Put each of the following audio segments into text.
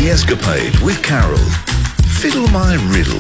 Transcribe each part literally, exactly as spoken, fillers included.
The Escapade with Carol. Fiddle my riddle.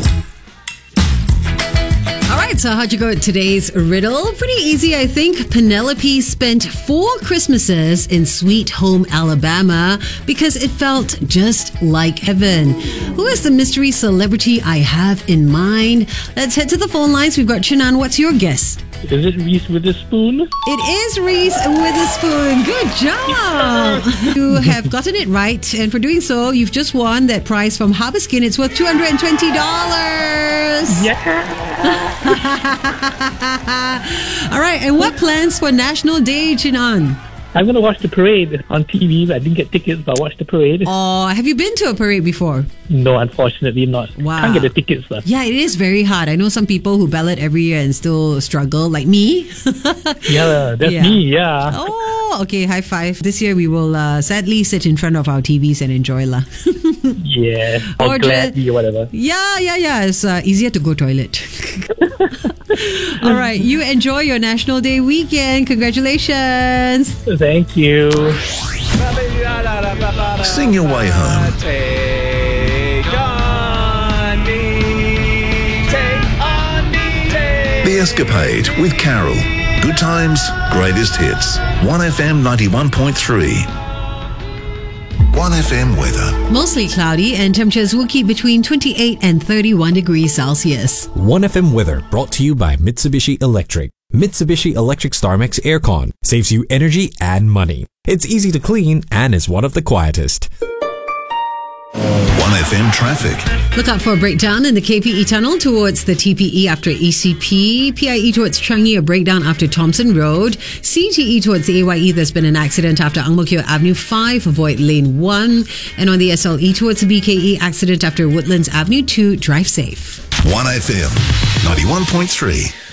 All right, so how'd you go at today's riddle? Pretty easy, I think. Penelope spent four Christmases in Sweet Home, Alabama because it felt just like heaven. Who is the mystery celebrity I have in mind? Let's head to the phone lines. We've got Chinan. What's your guess? Is it Reese Witherspoon? It is Reese Witherspoon. Good job. You have gotten it right. And for doing so, you've just won that prize from Harbour Skin. It's worth two hundred twenty dollars. Yeah. All right. And what plans for National Day, Chinan? I'm going to watch the parade on T V. I didn't get tickets, but I watched the parade. Oh, have you been to a parade before? No, unfortunately not. Wow. Can't get the tickets. Though. Yeah, it is very hard. I know some people who ballot every year and still struggle, like me. Yeah, that's Yeah. me, yeah. Oh, okay. High five. This year we will uh, sadly sit in front of our T Vs and enjoy lah. Yeah, or Or gladly or whatever. Yeah, yeah, yeah. It's uh, easier to go toilet. All right. You enjoy your National Day weekend. Congratulations. Thank you. Sing your way home. The Escapade with Carol. Good times, greatest hits. one F M ninety-one point three. one F M weather. Mostly cloudy and temperatures will keep between twenty-eight and thirty-one degrees Celsius. one F M weather brought to you by Mitsubishi Electric. Mitsubishi Electric StarMax Aircon saves you energy and money. It's easy to clean and is one of the quietest. one F M traffic. Look out for a breakdown in the K P E tunnel towards the T P E after E C P. P I E towards Changi, a breakdown after Thompson Road. C T E towards the A Y E, there's been an accident after Ang Mo Kio Avenue five, avoid lane one. And on the S L E towards the B K E, accident after Woodlands Avenue two, drive safe. one F M ninety-one point three.